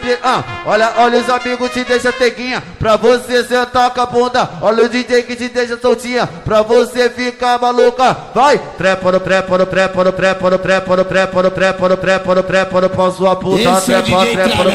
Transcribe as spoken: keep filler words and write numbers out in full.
Ah, olha, olha os amigos te deixa teguinha, pra você sentar com a bunda. Olha o D J que te deixa soltinha, pra você ficar maluca. Vai, trepa no trepa no trepa no trepa no trepa no trepa no trepa no trepa no trepa no trepa no pau sua puta, trepa, trepa no